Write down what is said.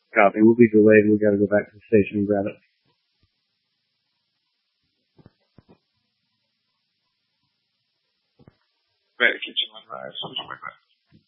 Copy. We'll be delayed. We got to go back to the station and grab it. Right, kitchen line rise.